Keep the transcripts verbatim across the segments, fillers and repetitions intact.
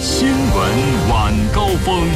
新闻晚高峰。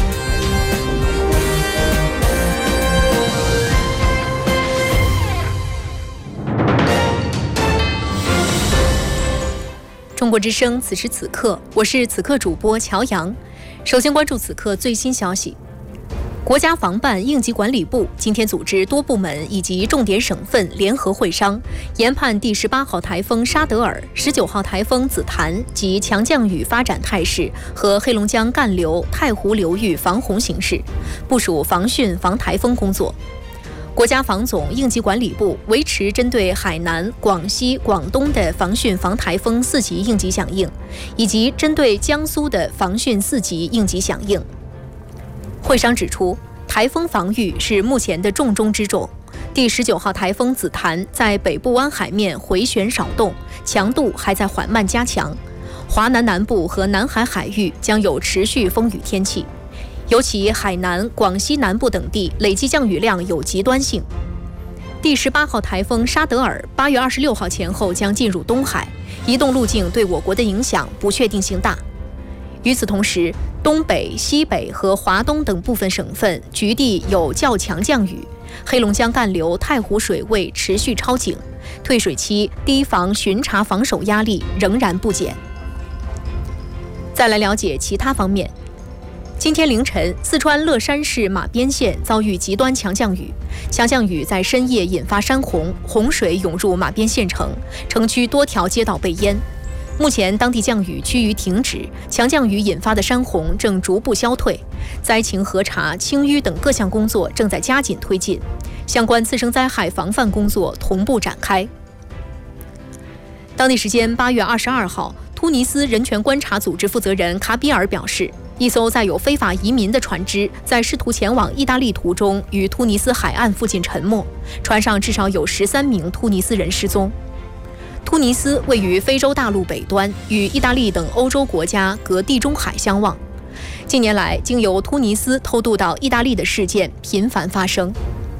中国之声，此时此刻，我是此刻主播乔阳。首先关注此刻最新消息。国家防办应急管理部今天组织多部门以及重点省份联合会商，研判第十八号台风沙德尔、十九号台风紫檀及强降雨发展态势和黑龙江干流、太湖流域防洪形势，部署防汛防台风工作。国家防总应急管理部维持针对海南、广西、广东的防汛防台风四级应急响应，以及针对江苏的防汛四级应急响应。会商指出，台风防御是目前的重中之重。第十九号台风紫檀在北部湾海面回旋扰动，强度还在缓慢加强，华南南部和南海海域将有持续风雨天气。尤其海南、广西南部等地累计降雨量有极端性。第十八号台风沙德尔八月二十六号前后将进入东海，移动路径对我国的影响不确定性大。与此同时，东北、西北和华东等部分省份局地有较强降雨，黑龙江干流、太湖水位持续超警，退水期堤防巡查防守压力仍然不减。再来了解其他方面。今天凌晨，四川乐山市马边县遭遇极端强降雨，强降雨在深夜引发山洪，洪水涌入马边县城，城区多条街道被淹。目前当地降雨趋于停止，强降雨引发的山洪正逐步消退，灾情核查、清淤等各项工作正在加紧推进，相关次生灾害防范工作同步展开。当地时间八月二十二号，突尼斯人权观察组织负责人卡比尔表示，一艘载有非法移民的船只在试图前往意大利途中于突尼斯海岸附近沉没，船上至少有十三名突尼斯人失踪。突尼斯位于非洲大陆北端，与意大利等欧洲国家隔地中海相望。近年来，经由突尼斯偷渡到意大利的事件频繁发生。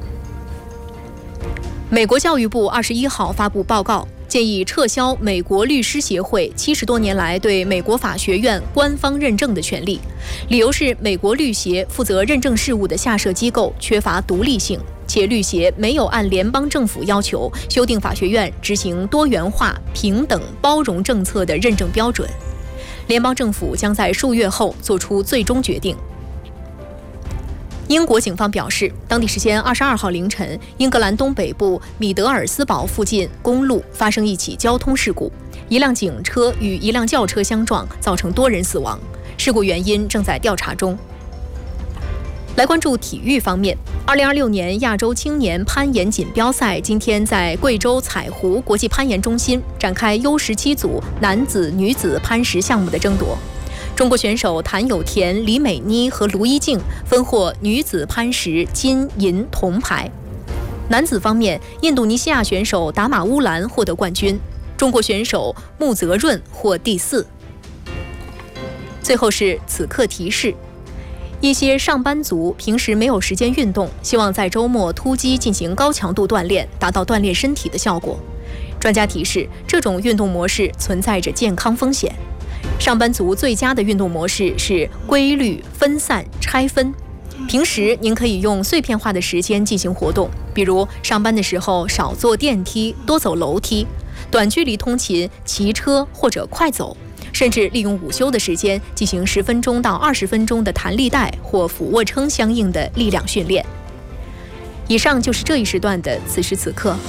美国教育部二十一号发布报告，建议撤销美国律师协会七十多年来对美国法学院官方认证的权利，理由是美国律协负责认证事务的下设机构缺乏独立性，且律协没有按联邦政府要求修订法学院执行多元化、平等、包容政策的认证标准。联邦政府将在数月后做出最终决定。英国警方表示，当地时间二十二号凌晨，英格兰东北部米德尔斯堡附近公路发生一起交通事故，一辆警车与一辆轿车相撞，造成多人死亡。事故原因正在调查中。来关注体育方面，二零二六年亚洲青年攀岩锦标赛今天在贵州彩湖国际攀岩中心展开 U 十七 组男子、女子攀石项目的争夺。中国选手谭友田、李美妮和卢一静分获女子攀石金、银、铜牌。男子方面，印度尼西亚选手达马乌兰获得冠军，中国选手穆泽润获第四。最后是此刻提示：一些上班族平时没有时间运动，希望在周末突击进行高强度锻炼，达到锻炼身体的效果。专家提示，这种运动模式存在着健康风险。上班族最佳的运动模式是规律、分散、拆分。平时您可以用碎片化的时间进行活动，比如上班的时候少坐电梯，多走楼梯；短距离通勤，骑车或者快走，甚至利用午休的时间进行十分钟到二十分钟的弹力带或俯卧撑相应的力量训练。以上就是这一时段的此时此刻。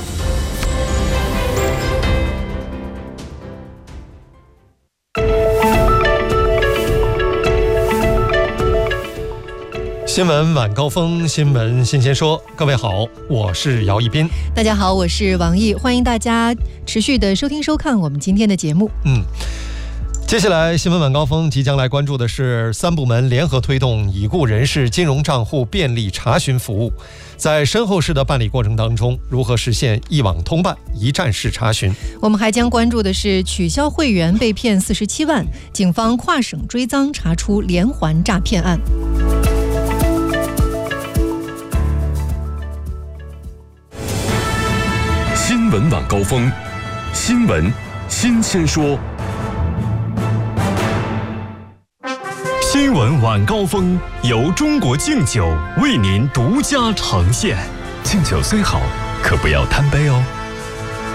新闻晚高峰，新闻新鲜说。各位好，我是姚一斌。 大家好，我是王毅，欢迎大家持续的收听收看我们今天的节目。 嗯，接下来新闻晚高峰即将来关注的是三部门联合推动已故人士金融账户便利查询服务，在身后事的办理过程当中，如何实现一网通办、一站式查询。 我们还将关注的是取消会员被骗四十七万，警方跨省追赃查出连环诈骗案。 新闻晚高峰，新闻新鲜说。 新闻晚高峰由中国敬酒为您独家呈现。敬酒虽好，可不要贪杯哦。